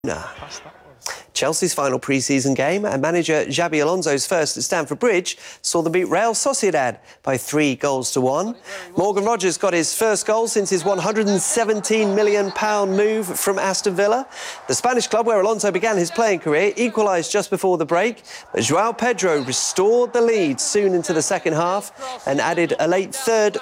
Chelsea's final pre-season game and manager Xabi Alonso's first at Stamford Bridge saw them beat Real Sociedad by 3-1. Morgan Rogers got his first goal since his £117 million move from Aston Villa. The Spanish club where Alonso began his playing career equalised just before the break, but Joao Pedro restored the lead soon into the second half and added a late third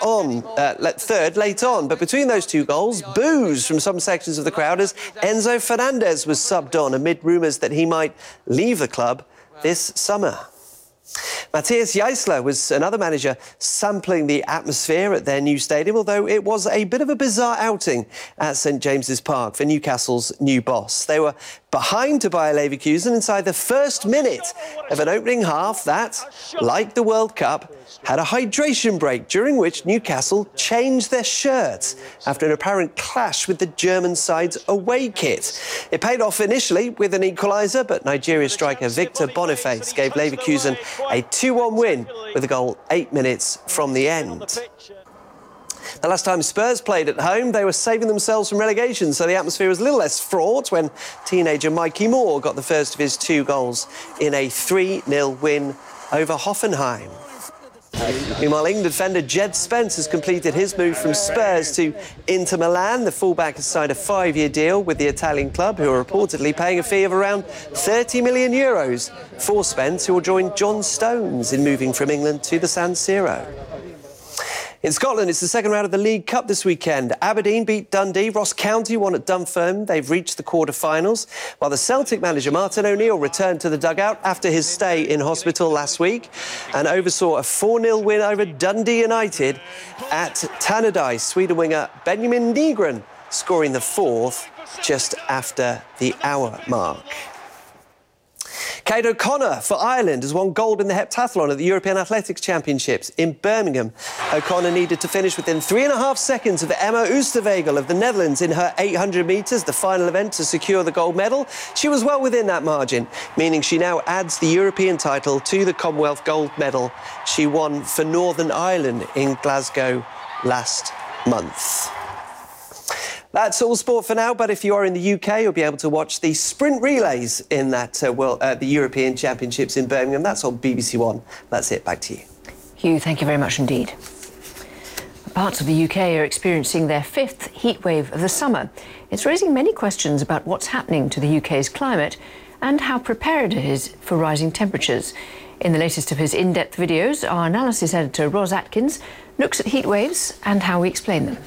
late on. But between those two goals, boos from some sections of the crowd as Enzo Fernandez was subbed on amid rumours that he might leave the club this summer. Matthias Jaissler was another manager sampling the atmosphere at their new stadium, although it was a bit of a bizarre outing at St James's Park for Newcastle's new boss. They were behind to Bayer Leverkusen inside the first minute of an opening half that, like the World Cup, had a hydration break during which Newcastle changed their shirts after an apparent clash with the German side's away kit. It paid off initially with an equaliser, but Nigeria striker Victor Boniface gave Leverkusen a 2-1 win with a goal 8 minutes from the end. The last time Spurs played at home, they were saving themselves from relegation, so the atmosphere was a little less fraught when teenager Mikey Moore got the first of his 2 goals in a 3-0 win over Hoffenheim. Meanwhile, England defender Jed Spence has completed his move from Spurs to Inter Milan. The fullback has signed a 5-year deal with the Italian club, who are reportedly paying a fee of around €30 million for Spence, who will join John Stones in moving from England to the San Siro. In Scotland, it's the second round of the League Cup this weekend. Aberdeen beat Dundee, Ross County won at Dunfermline. They've reached the quarter-finals, while the Celtic manager Martin O'Neill returned to the dugout after his stay in hospital last week and oversaw a 4-0 win over Dundee United at Tannadice. Sweden winger Benjamin Nygren scoring the 4th just after the hour mark. Kate O'Connor for Ireland has won gold in the heptathlon at the European Athletics Championships in Birmingham. O'Connor needed to finish within 3.5 seconds of Emma Oosterwegel of the Netherlands in her 800 metres, the final event, to secure the gold medal. She was well within that margin, meaning she now adds the European title to the Commonwealth gold medal she won for Northern Ireland in Glasgow last month. That's all sport for now, but if you are in the UK, you'll be able to watch the sprint relays in that the European Championships in Birmingham. That's on BBC One. That's it. Back to you. Hugh, thank you very much indeed. Parts of the UK are experiencing their 5th heatwave of the summer. It's raising many questions about what's happening to the UK's climate and how prepared it is for rising temperatures. In the latest of his in-depth videos, our analysis editor, Ros Atkins, looks at heatwaves and how we explain them.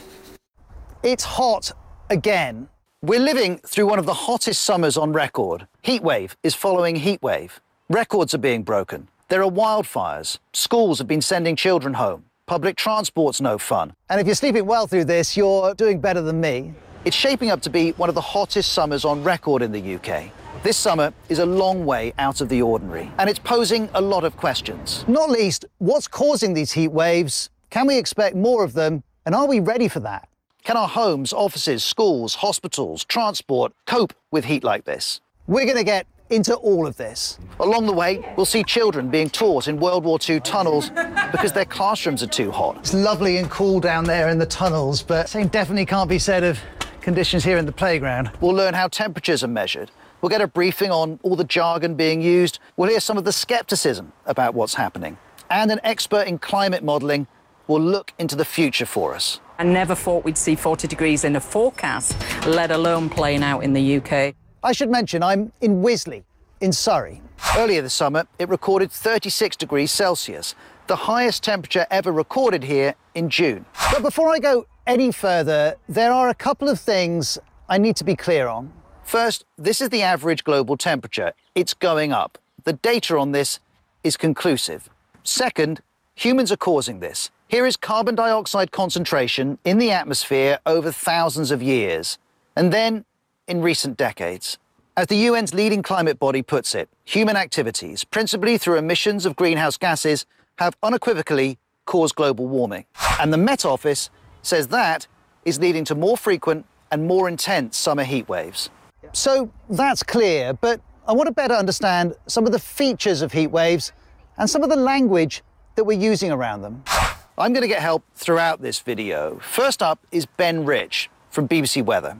It's hot again. We're living through one of the hottest summers on record. Heatwave is following heatwave. Records are being broken. There are wildfires. Schools have been sending children home. Public transport's no fun. And if you're sleeping well through this, you're doing better than me. It's shaping up to be one of the hottest summers on record in the UK. This summer is a long way out of the ordinary, and it's posing a lot of questions. Not least, what's causing these heat waves? Can we expect more of them? And are we ready for that? Can our homes, offices, schools, hospitals, transport cope with heat like this? We're going to get into all of this. Along the way, we'll see children being taught in World War II tunnels because their classrooms are too hot. It's lovely and cool down there in the tunnels, but same definitely can't be said of conditions here in the playground. We'll learn how temperatures are measured. We'll get a briefing on all the jargon being used. We'll hear some of the scepticism about what's happening. And an expert in climate modelling will look into the future for us. I never thought we'd see 40 degrees in a forecast, let alone playing out in the UK. I should mention I'm in Wisley, in Surrey. Earlier this summer, it recorded 36 degrees Celsius, the highest temperature ever recorded here in June. But before I go any further, there are a couple of things I need to be clear on. First, this is the average global temperature. It's going up. The data on this is conclusive. Second, humans are causing this. Here is carbon dioxide concentration in the atmosphere over thousands of years, and then in recent decades. As the UN's leading climate body puts it, human activities, principally through emissions of greenhouse gases, have unequivocally caused global warming. And the Met Office says that is leading to more frequent and more intense summer heat waves. So that's clear, but I want to better understand some of the features of heat waves and some of the language that we're using around them. I'm going to get help throughout this video. First up is Ben Rich from BBC Weather.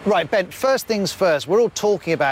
Right, Ben, first things first, we're all talking about